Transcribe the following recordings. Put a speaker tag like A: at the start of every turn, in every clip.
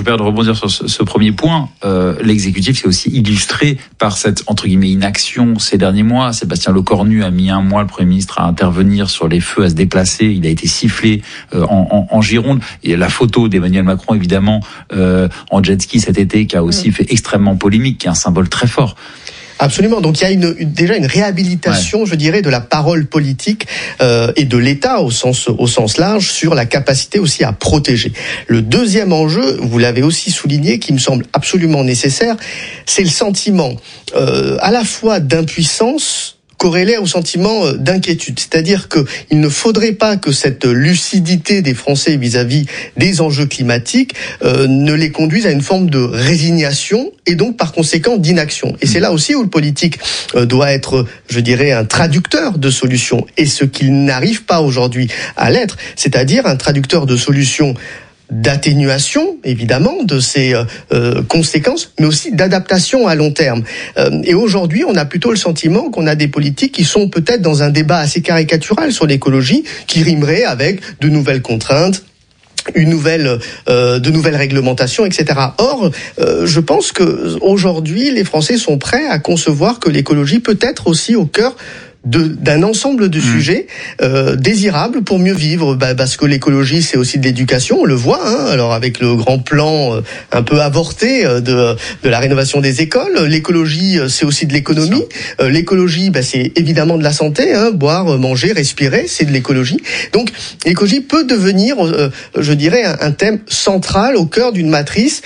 A: permets de rebondir sur ce premier point. L'exécutif s'est aussi illustré par cette, entre guillemets, inaction ces derniers mois. Sébastien Lecornu a mis un mois, le Premier ministre, à intervenir sur les feux, à se déplacer. Il a été sifflé en Gironde. Et la photo d'Emmanuel Macron, évidemment, en jet ski cet été, qui a aussi fait extrêmement polémique, qui est un symbole très fort.
B: Absolument. Donc il y a déjà une réhabilitation, je dirais, de la parole politique et de l'État au sens large sur la capacité aussi à protéger. Le deuxième enjeu, vous l'avez aussi souligné, qui me semble absolument nécessaire, c'est le sentiment à la fois d'impuissance corrélé au sentiment d'inquiétude. C'est-à-dire qu'il ne faudrait pas que cette lucidité des Français vis-à-vis des enjeux climatiques ne les conduise à une forme de résignation et donc par conséquent d'inaction. Et c'est là aussi où le politique doit être, je dirais, un traducteur de solutions. Et ce qu'il n'arrive pas aujourd'hui à l'être, c'est-à-dire un traducteur de solutions d'atténuation, évidemment, de ces conséquences, mais aussi d'adaptation à long terme. Et aujourd'hui, on a plutôt le sentiment qu'on a des politiques qui sont peut-être dans un débat assez caricatural sur l'écologie, qui rimerait avec de nouvelles contraintes, de nouvelles réglementations, etc. Or, je pense que aujourd'hui, les Français sont prêts à concevoir que l'écologie peut être aussi au cœur d'un ensemble de sujets désirables pour mieux vivre, parce que l'écologie c'est aussi de l'éducation, on le voit, alors avec le grand plan un peu avorté de la rénovation des écoles. L'écologie c'est aussi de l'économie, l'écologie c'est évidemment de la santé, boire, manger, respirer, c'est de l'écologie. Donc l'écologie peut devenir, je dirais, un thème central au cœur d'une matrice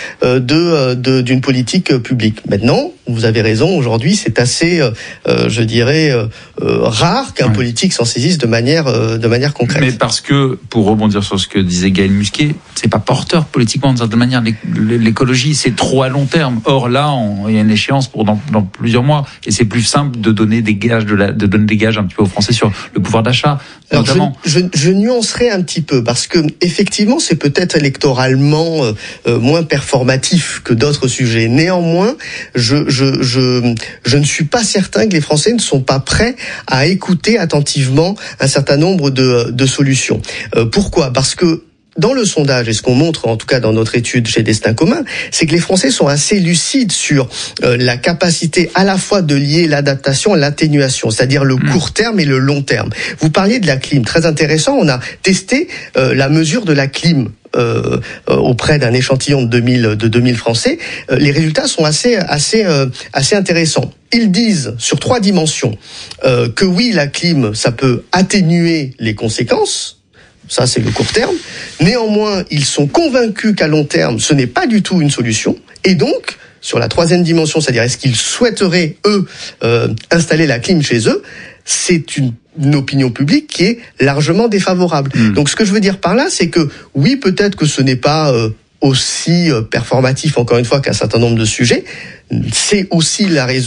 B: d'une politique publique. Maintenant, vous avez raison, aujourd'hui c'est assez, je dirais, rare qu'un politique s'en saisisse de manière concrète.
A: Mais parce que, pour rebondir sur ce que disait Gaël Musquet, c'est pas porteur politiquement d'une certaine manière. L'écologie, c'est trop à long terme. Or là, il y a une échéance pour dans plusieurs mois, et c'est plus simple de donner des gages, de donner des gages un petit peu aux Français sur le pouvoir d'achat, notamment.
B: Je nuancerai un petit peu, parce que effectivement, c'est peut-être électoralement moins performatif que d'autres sujets. Néanmoins, je ne suis pas certain que les Français ne sont pas prêts à écouter attentivement un certain nombre de solutions. Pourquoi ? Parce que dans le sondage, et ce qu'on montre en tout cas dans notre étude chez Destin Commun, c'est que les Français sont assez lucides sur la capacité à la fois de lier l'adaptation à l'atténuation, c'est-à-dire le court terme et le long terme. Vous parliez de la clim, très intéressant, on a testé la mesure de la clim auprès d'un échantillon de 2000 Français. Les résultats sont assez intéressants. Ils disent sur 3 dimensions que oui, la clim, ça peut atténuer les conséquences. Ça, c'est le court terme. Néanmoins, ils sont convaincus qu'à long terme, ce n'est pas du tout une solution. Et donc, sur la 3e dimension, c'est-à-dire est-ce qu'ils souhaiteraient, eux, installer la clim chez eux, c'est une opinion publique qui est largement défavorable. Donc, ce que je veux dire par là, c'est que oui, peut-être que ce n'est pas aussi performatif, encore une fois, qu'un certain nombre de sujets. C'est aussi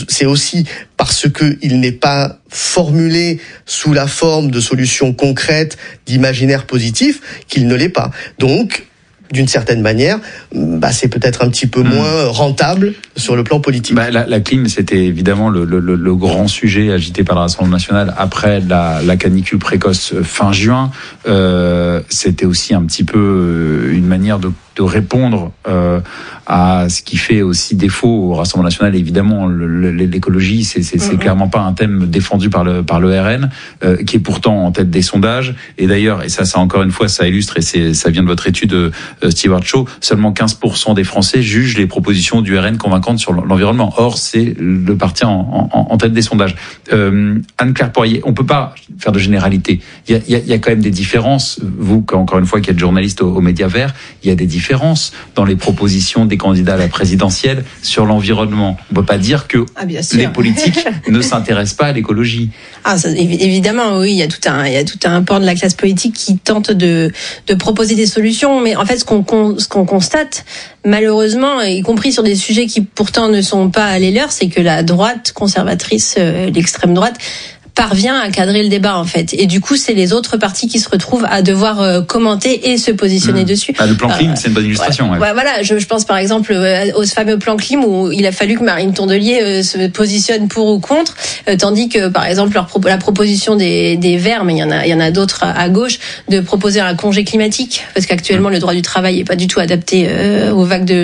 B: parce que il n'est pas formulé sous la forme de solutions concrètes, d'imaginaire positif, qu'il ne l'est pas. Donc, d'une certaine manière, c'est peut-être un petit peu moins rentable sur le plan politique.
A: La clim, c'était évidemment le grand sujet agité par le Rassemblement national après la canicule précoce fin juin. C'était aussi un petit peu une manière de répondre à ce qui fait aussi défaut au Rassemblement national. Évidemment, l'écologie, c'est clairement pas un thème défendu par le RN, qui est pourtant en tête des sondages. Et d'ailleurs, et ça encore une fois, ça illustre, et ça vient de votre étude, Stewart Shaw, seulement 15% des Français jugent les propositions du RN convaincantes sur l'environnement. Or, c'est le parti en tête des sondages. Anne-Claire Poirier, on peut pas faire de généralité. Il y a quand même des différences. Vous, encore une fois, qui êtes journaliste aux Médias Verts, il y a des différences dans les propositions des candidats à la présidentielle sur l'environnement. On peut pas dire que les politiques ne s'intéressent pas à l'écologie.
C: Évidemment, oui, il y a tout un pan de la classe politique qui tente de proposer des solutions, mais en fait, ce qu'on constate, malheureusement, y compris sur des sujets qui pourtant ne sont pas les leurs, c'est que la droite conservatrice, l'extrême droite, parvient à cadrer le débat en fait, et du coup c'est les autres partis qui se retrouvent à devoir commenter et se positionner dessus.
A: Le plan clim, c'est une bonne illustration.
C: Voilà, je pense par exemple au fameux plan clim où il a fallu que Marine Tondelier se positionne pour ou contre, tandis que par exemple la proposition des Verts, mais il y en a d'autres à gauche, de proposer un congé climatique, parce qu'actuellement le droit du travail est pas du tout adapté aux vagues de